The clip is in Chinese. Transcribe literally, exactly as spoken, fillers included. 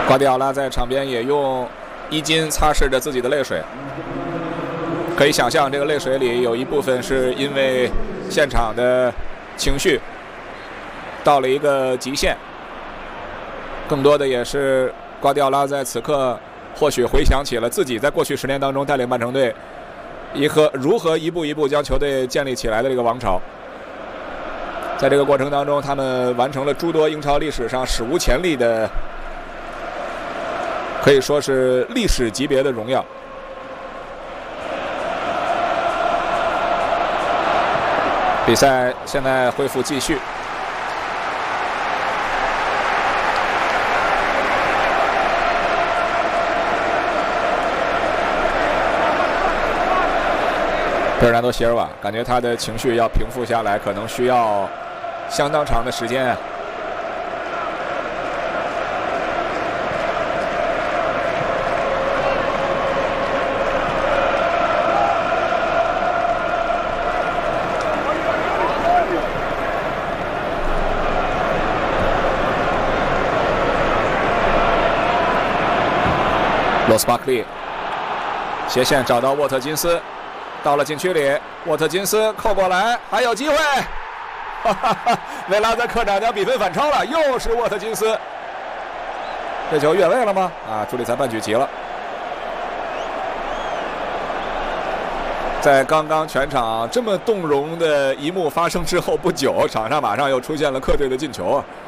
瓜迪奥拉在场边也用衣襟擦拭着自己的泪水，可以想象这个泪水里有一部分是因为现场的情绪到了一个极限，更多的也是瓜迪奥拉在此刻或许回想起了自己在过去十年当中带领曼城队一和如何一步一步将球队建立起来的这个王朝。在这个过程当中，他们完成了诸多英超历史上史无前例的，可以说是历史级别的荣耀。比赛现在恢复继续。贝尔纳多·席尔瓦感觉他的情绪要平复下来，可能需要相当长的时间啊。罗斯巴克利斜线找到沃特金斯，到了禁区里，沃特金斯扣过来，还有机会。哈哈哈！维拉在客场将比分反超了，又是沃特金斯。这球越位了吗？啊，主理裁判举旗了。在刚刚全场这么动容的一幕发生之后不久，场上马上又出现了客队的进球啊。